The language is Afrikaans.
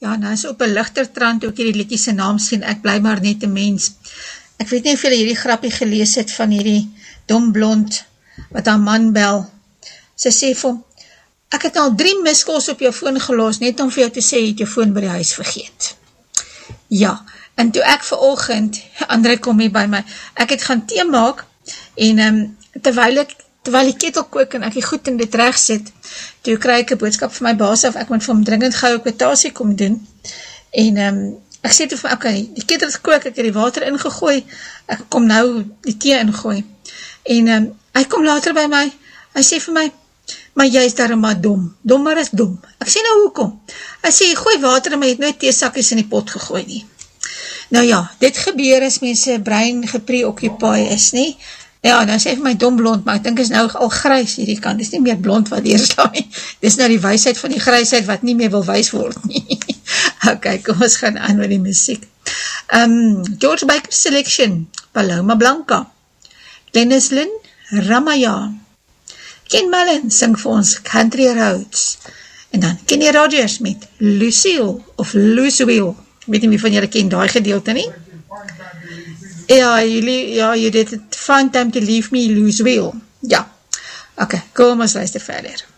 Ja, nou is op 'n ligter trant ook hierdie liedjie se naam sien, ek bly maar net 'n mens. Ek weet nie of julle hierdie grappie gelees het van hierdie dom blond wat haar man bel. Sy sê vir hom, ek het al 3 miskals op jou foon gelos, net om vir jou te sê, jy het jou foon by die huis vergeet. Ja, en toe ek vanoggend, André kom hier by my, ek het gaan tee maak, en terwyl die ketel kook en ek die goed in dit reg sit, toe kry ek 'n boodskap van my baas af, ek moet vir hom dringend gou 'n kwotasie kom doen, en ek sê toe van, okay, die ketel het gekook, ek het die water ingegooi, ek kom nou die tee ingooi, en hy kom later by my, hy sê vir my, maar jy is daarom maar dom, dommer is dom, ek sê nou hoekom, hy sê, gooi water, maar jy het nooit theesakkies in die pot gegooi nie. Nou ja, dit gebeur as mense brein gepreoccupy is, nie? Ja, dan sê vir my dom blond, maar ek dink is nou al grys hierdie kant, dis nie meer blond wat deurslaan nie, dis nou die wysheid van die grysheid wat nie meer wil wys word nie. Ok, kom ons gaan aan met die muziek. George Baker Selection, Paloma Blanca, Dennis Lynn, Ramaya, Ken Mullen sing vir ons Country Roads, en dan Kenny Rogers met Lucille, of Lucille, ek weet nie wie van julle ken daai gedeelte nie. Ja, you did it, find time to leave me, Lucille. Ja, ok, kom ons luister verder.